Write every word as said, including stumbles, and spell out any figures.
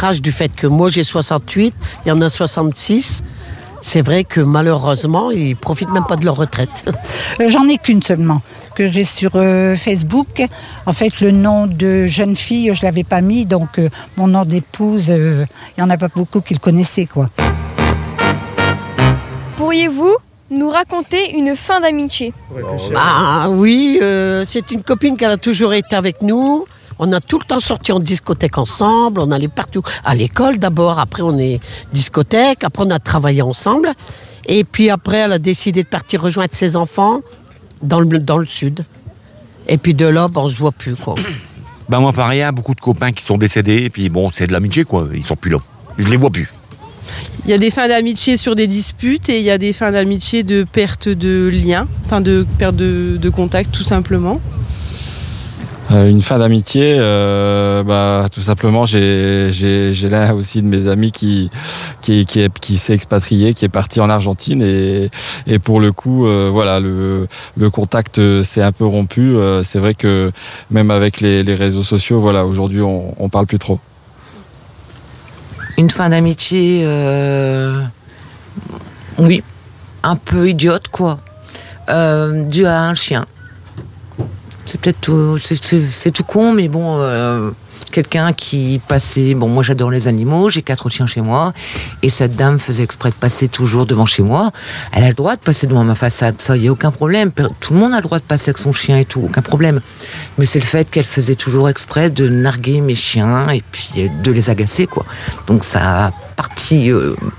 âge du fait que moi j'ai soixante-huit, il y en a soixante-six. C'est vrai que malheureusement, ils ne profitent même pas de leur retraite. J'en ai qu'une seulement, que j'ai sur euh, Facebook. En fait, le nom de jeune fille, je ne l'avais pas mis, donc euh, mon nom d'épouse, il euh, n'y en a pas beaucoup qui le connaissaient, quoi. Pourriez-vous nous raconter une fin d'amitié ? Bah oui, euh, c'est une copine qui a toujours été avec nous. On a tout le temps sorti en discothèque ensemble, on allait partout. À l'école d'abord, après on est discothèque, après on a travaillé ensemble. Et puis après, elle a décidé de partir rejoindre ses enfants dans le, dans le sud. Et puis de là, ben, on ne se voit plus, quoi. Ben moi pareil, il y a beaucoup de copains qui sont décédés, et puis bon, c'est de l'amitié, quoi. Ils sont plus là. Je les vois plus. Il y a des fins d'amitié sur des disputes et il y a des fins d'amitié de perte de lien, enfin de perte de, de contact tout simplement. Euh, une fin d'amitié, euh, bah, tout simplement, j'ai, j'ai, j'ai là aussi de mes amis qui, qui, qui, est, qui s'est expatrié, qui est parti en Argentine et, et pour le coup, euh, voilà, le, le contact s'est un peu rompu. Euh, c'est vrai que même avec les, les réseaux sociaux, voilà, aujourd'hui, on, on parle plus trop. Une fin d'amitié, euh, oui, un peu idiote, quoi, euh, due à un chien. C'est peut-être tout, c'est, c'est, c'est tout con, mais bon, euh, quelqu'un qui passait... Bon, moi j'adore les animaux, j'ai quatre chiens chez moi, et cette dame faisait exprès de passer toujours devant chez moi. Elle a le droit de passer devant ma façade, ça, il n'y a aucun problème. Tout le monde a le droit de passer avec son chien et tout, aucun problème. Mais c'est le fait qu'elle faisait toujours exprès de narguer mes chiens et puis de les agacer, quoi. Donc ça a parti... Euh,